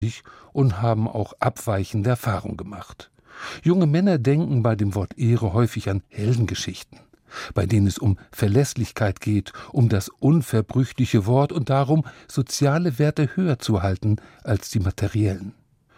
und haben auch abweichende Erfahrungen gemacht. Junge Männer denken bei dem Wort Ehre häufig an Heldengeschichten, bei denen es um Verlässlichkeit geht, um das unverbrüchliche Wort und darum, soziale Werte höher zu halten als die materiellen.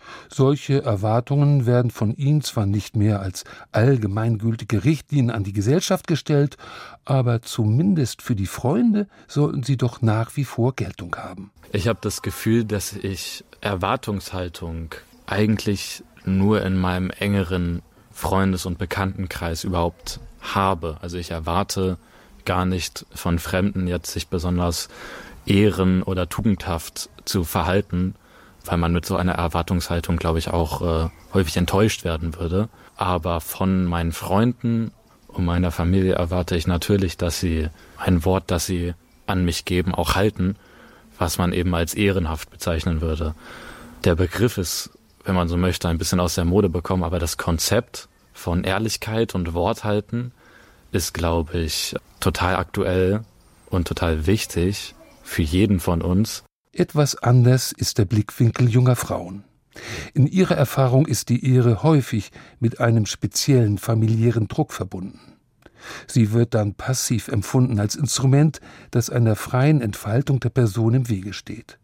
Solche Erwartungen werden von ihnen zwar nicht mehr als allgemeingültige Richtlinien an die Gesellschaft gestellt, aber zumindest für die Freunde sollten sie doch nach wie vor Geltung haben. Ich habe das Gefühl, dass ich Erwartungshaltung eigentlich nur in meinem engeren Freundes- und Bekanntenkreis überhaupt habe. Also ich erwarte gar nicht von Fremden jetzt sich besonders ehren- oder tugendhaft zu verhalten, weil man mit so einer Erwartungshaltung, glaube ich, auch häufig enttäuscht werden würde. Aber von meinen Freunden und meiner Familie erwarte ich natürlich, dass sie ein Wort, das sie an mich geben, auch halten, was man eben als ehrenhaft bezeichnen würde. Der Begriff ist, wenn man so möchte, ein bisschen aus der Mode bekommen, aber das Konzept von Ehrlichkeit und Worthalten ist, glaube ich, total aktuell und total wichtig für jeden von uns. Etwas anders ist der Blickwinkel junger Frauen. In ihrer Erfahrung ist die Ehre häufig mit einem speziellen familiären Druck verbunden. Sie wird dann passiv empfunden als Instrument, das einer freien Entfaltung der Person im Wege steht.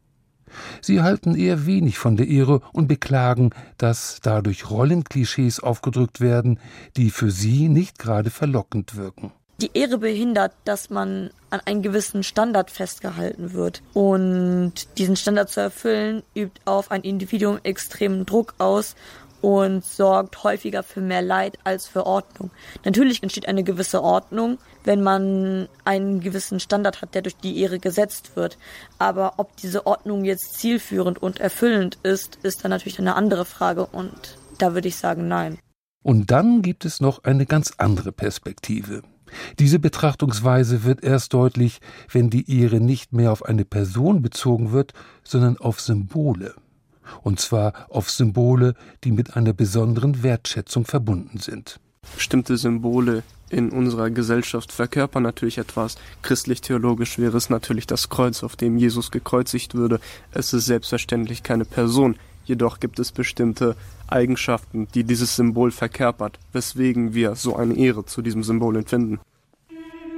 Sie halten eher wenig von der Ehre und beklagen, dass dadurch Rollenklischees aufgedrückt werden, die für sie nicht gerade verlockend wirken. Die Ehre behindert, dass man an einen gewissen Standard festgehalten wird. Und diesen Standard zu erfüllen, übt auf ein Individuum extremen Druck aus und sorgt häufiger für mehr Leid als für Ordnung. Natürlich entsteht eine gewisse Ordnung, wenn man einen gewissen Standard hat, der durch die Ehre gesetzt wird. Aber ob diese Ordnung jetzt zielführend und erfüllend ist dann natürlich eine andere Frage. Und da würde ich sagen, nein. Und dann gibt es noch eine ganz andere Perspektive. Diese Betrachtungsweise wird erst deutlich, wenn die Ehre nicht mehr auf eine Person bezogen wird, sondern auf Symbole. Und zwar auf Symbole, die mit einer besonderen Wertschätzung verbunden sind. Bestimmte Symbole in unserer Gesellschaft verkörpern natürlich etwas. Christlich-theologisch wäre es natürlich das Kreuz, auf dem Jesus gekreuzigt würde. Es ist selbstverständlich keine Person. Jedoch gibt es bestimmte Eigenschaften, die dieses Symbol verkörpert, weswegen wir so eine Ehre zu diesem Symbol empfinden.